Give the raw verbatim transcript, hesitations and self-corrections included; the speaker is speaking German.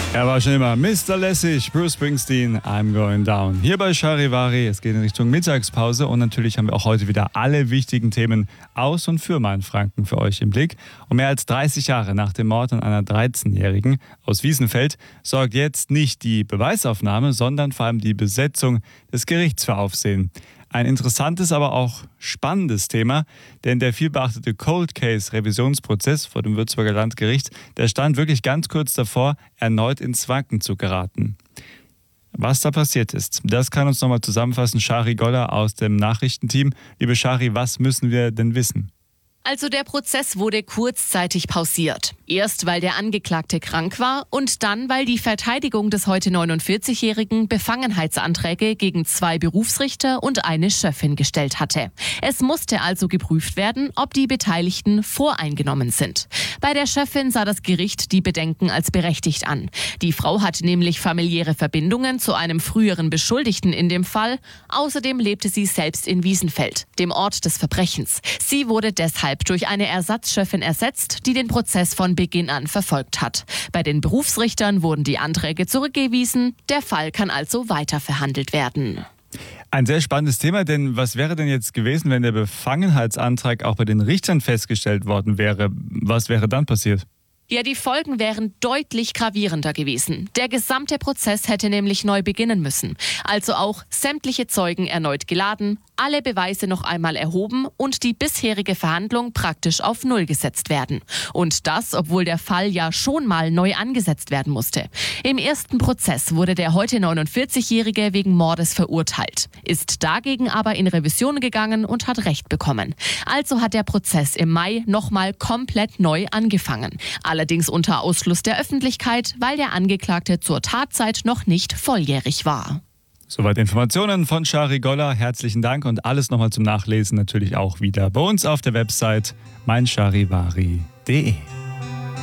Er war schon immer Mister Lässig, Bruce Springsteen, I'm Going Down. Hier bei Charivari, es geht in Richtung Mittagspause und natürlich haben wir auch heute wieder alle wichtigen Themen aus und für Mainfranken für euch im Blick. Und mehr als dreißig Jahre nach dem Mord an einer dreizehnjährigen aus Wiesenfeld sorgt jetzt nicht die Beweisaufnahme, sondern vor allem die Besetzung des Gerichts für Aufsehen. Ein interessantes, aber auch spannendes Thema, denn der vielbeachtete Cold Case Revisionsprozess vor dem Würzburger Landgericht, der stand wirklich ganz kurz davor, erneut ins Wanken zu geraten. Was da passiert ist, das kann uns nochmal zusammenfassen Shari Goller aus dem Nachrichtenteam. Liebe Shari, was müssen wir denn wissen? Also der Prozess wurde kurzzeitig pausiert. Erst weil der Angeklagte krank war und dann weil die Verteidigung des heute neunundvierzigjährigen Befangenheitsanträge gegen zwei Berufsrichter und eine Schöffin gestellt hatte. Es musste also geprüft werden, ob die Beteiligten voreingenommen sind. Bei der Schöffin sah das Gericht die Bedenken als berechtigt an. Die Frau hat nämlich familiäre Verbindungen zu einem früheren Beschuldigten in dem Fall. Außerdem lebte sie selbst in Wiesenfeld, dem Ort des Verbrechens. Sie wurde deshalb durch eine Ersatzschöffin ersetzt, die den Prozess von Beginn an verfolgt hat. Bei den Berufsrichtern wurden die Anträge zurückgewiesen. Der Fall kann also weiter verhandelt werden. Ein sehr spannendes Thema, denn was wäre denn jetzt gewesen, wenn der Befangenheitsantrag auch bei den Richtern festgestellt worden wäre? Was wäre dann passiert? Ja, die Folgen wären deutlich gravierender gewesen. Der gesamte Prozess hätte nämlich neu beginnen müssen. Also auch sämtliche Zeugen erneut geladen, alle Beweise noch einmal erhoben und die bisherige Verhandlung praktisch auf Null gesetzt werden. Und das, obwohl der Fall ja schon mal neu angesetzt werden musste. Im ersten Prozess wurde der heute neunundvierzigjährige wegen Mordes verurteilt, ist dagegen aber in Revision gegangen und hat Recht bekommen. Also hat der Prozess im Mai nochmal komplett neu angefangen. Allerdings unter Ausschluss der Öffentlichkeit, weil der Angeklagte zur Tatzeit noch nicht volljährig war. Soweit Informationen von Shari Goller. Herzlichen Dank und alles nochmal zum Nachlesen natürlich auch wieder bei uns auf der Website mein charivari punkt de.